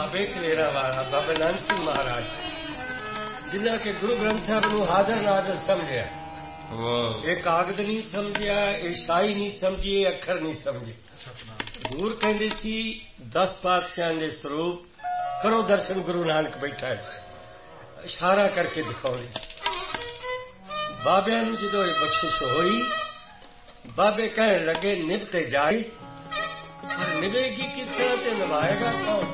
ਬਾਬੇ ਕਲੇਰਾ ਵਾਲਾ ਬਾਬਾ ਨਾਨਕ ਸਿੰਘ ਮਹਾਰਾਜ, ਜਿਨ੍ਹਾਂ ਕੇ ਗੁਰੂ ਗ੍ਰੰਥ ਸਾਹਿਬ ਨੂੰ ਹਾਜ਼ਰ ਨਾਜ਼ਰ ਸਮਝਿਆ। ਇਹ ਕਾਗਜ਼ ਨਹੀਂ ਸਮਝਿਆ, ਇਹ ਸ਼ਾਹੀ ਨਹੀਂ ਸਮਝੀ, ਇਹ ਅੱਖਰ ਨਹੀਂ ਸਮਝੇ। ਦੂਰ ਕਹਿੰਦੇ ਸੀ 10 ਪਾਤਸ਼ਾਹਾਂ ਦੇ ਸਰੂਪ ਕਰੋ ਦਰਸ਼ਨ, ਗੁਰੂ ਨਾਨਕ ਬੈਠਾ ਹੈ, ਇਸ਼ਾਰਾ ਕਰਕੇ ਦਿਖਾਉਂਦੇ। ਬਾਬਿਆਂ ਨੂੰ ਜਦੋਂ ਇਹ ਬਖਸ਼ਿਸ਼ ਹੋਈ, ਬਾਬੇ ਕਹਿਣ ਲੱਗੇ ਨਿਭ ਤੇ ਜਾਏ, ਪਰ ਨਿਭੇਗੀ ਕਿਸ ਤਰ੍ਹਾਂ ਤੇ ਨਿਭਾਏਗਾ ਕੌਣ?